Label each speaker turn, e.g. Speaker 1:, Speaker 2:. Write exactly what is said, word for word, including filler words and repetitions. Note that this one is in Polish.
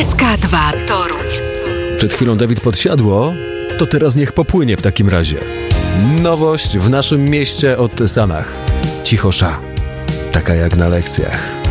Speaker 1: S K dwa Toruń.
Speaker 2: Przed chwilą Dawid Podsiadło, to teraz niech popłynie w takim razie. Nowość w naszym mieście od Sanach. Cichosza. Taka jak na lekcjach.